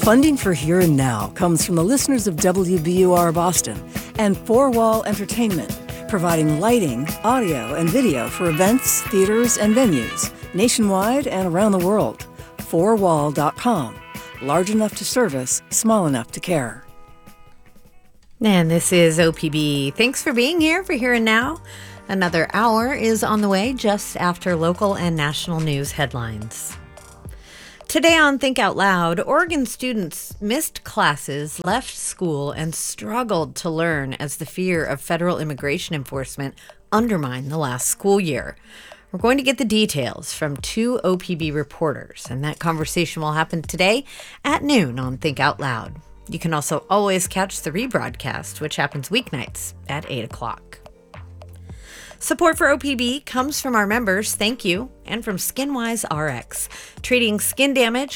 Funding for Here and Now comes from the listeners of WBUR Boston and Four Wall Entertainment, providing lighting, audio, and video for events, theaters, and venues nationwide and around the world. Fourwall.com. Large enough to service, small enough to care. And this is OPB. Thanks for being here for Here and Now. Another hour is on the way just after local and national news headlines. Today on Think Out Loud, Oregon students missed classes, left school, and struggled to learn as the fear of federal immigration enforcement undermined the last school year. We're going to get the details from two OPB reporters, and that conversation will happen today at noon on Think Out Loud. You can also always catch the rebroadcast, which happens weeknights at 8 o'clock. Support for OPB comes from our members, thank you, and from SkinWise RX, treating skin damage